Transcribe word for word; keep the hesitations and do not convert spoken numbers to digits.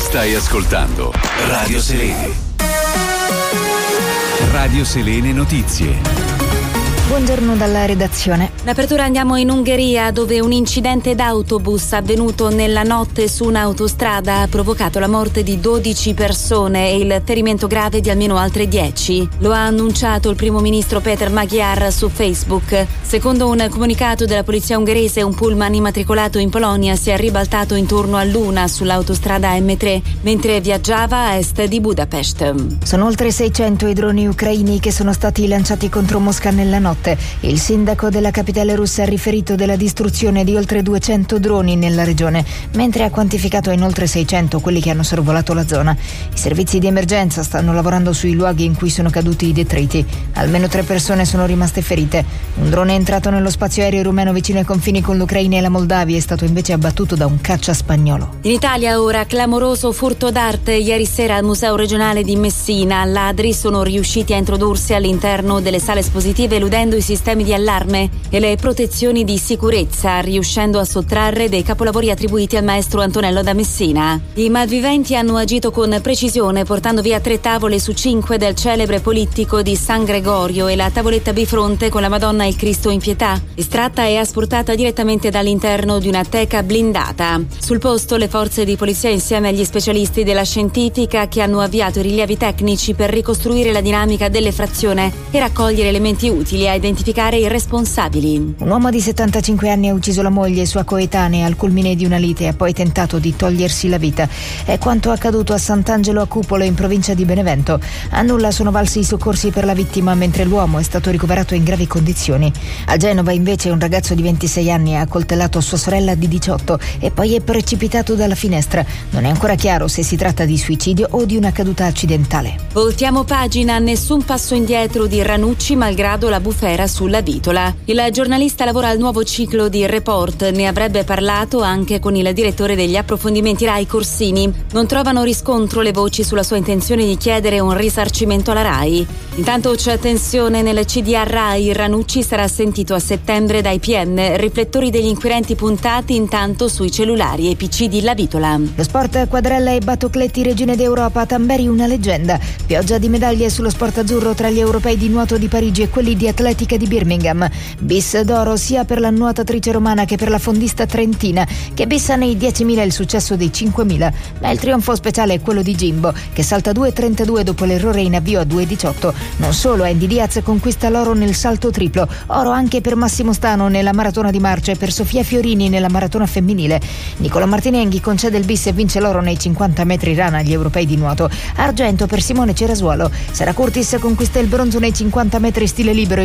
Stai ascoltando Radio Selene. Radio Selene Notizie. Buongiorno dalla redazione. L'apertura andiamo in Ungheria, dove un incidente d'autobus avvenuto nella notte su un'autostrada ha provocato la morte di dodici persone e il ferimento grave di almeno altre dieci. Lo ha annunciato il primo ministro Peter Magyar su Facebook. Secondo un comunicato della polizia ungherese, un pullman immatricolato in Polonia si è ribaltato intorno a l'una sull'autostrada emme tre mentre viaggiava a est di Budapest. Sono oltre seicento i droni ucraini che sono stati lanciati contro Mosca nella notte. Il sindaco della capitale russa ha riferito della distruzione di oltre duecento droni nella regione, mentre ha quantificato in oltre seicento quelli che hanno sorvolato la zona. I servizi di emergenza stanno lavorando sui luoghi in cui sono caduti i detriti. Almeno tre persone sono rimaste ferite. Un drone è entrato nello spazio aereo rumeno vicino ai confini con l'Ucraina e la Moldavia e è stato invece abbattuto da un caccia spagnolo. In Italia ora clamoroso furto d'arte. Ieri sera al Museo regionale di Messina ladri sono riusciti a introdursi all'interno delle sale espositive eludendo i sistemi di allarme e le protezioni di sicurezza, riuscendo a sottrarre dei capolavori attribuiti al maestro Antonello da Messina. I malviventi hanno agito con precisione, portando via tre tavole su cinque del celebre polittico di San Gregorio e la tavoletta bifronte con la Madonna e il Cristo in pietà, estratta e asportata direttamente dall'interno di una teca blindata. Sul posto le forze di polizia insieme agli specialisti della scientifica che hanno avviato i rilievi tecnici per ricostruire la dinamica dell'effrazione e raccogliere elementi utili a identificare i responsabili. Un uomo di settantacinque anni ha ucciso la moglie e sua coetanea al culmine di una lite e ha poi tentato di togliersi la vita. È quanto accaduto a Sant'Angelo a Cupolo in provincia di Benevento. A nulla sono valsi i soccorsi per la vittima, mentre l'uomo è stato ricoverato in gravi condizioni. A Genova invece un ragazzo di ventisei anni ha accoltellato sua sorella di diciotto e poi è precipitato dalla finestra. Non è ancora chiaro se si tratta di suicidio o di una caduta accidentale. Voltiamo pagina, nessun passo indietro di Ranucci malgrado la bufera sulla Vitola. Il giornalista lavora al nuovo ciclo di Report, ne avrebbe parlato anche con il direttore degli approfondimenti Rai Corsini. Non trovano riscontro le voci sulla sua intenzione di chiedere un risarcimento alla Rai. Intanto c'è tensione nel C D A Rai, Ranucci sarà sentito a settembre dai P M, riflettori degli inquirenti puntati intanto sui cellulari e P C di La Vitola. Lo sport, quadrella e Batocletti, regine d'Europa, Tamberi una leggenda. Pioggia di medaglie sullo sport azzurro tra gli europei di nuoto di Parigi e quelli di atletica di Birmingham. Bis d'oro sia per la nuotatrice romana che per la fondista trentina, che bissa nei diecimila il successo dei cinquemila, ma il trionfo speciale è quello di Jimbo, che salta due virgola trentadue dopo l'errore in avvio a due virgola diciotto. Non solo, Andy Diaz conquista l'oro nel salto triplo, oro anche per Massimo Stano nella maratona di marcia e per Sofia Fiorini nella maratona femminile. Nicola Martinenghi concede il bis e vince l'oro nei cinquanta metri rana agli europei di nuoto. Argento per Simone Cerasuolo. Sara Curtis conquista il bronzo nei cinquanta metri stile libero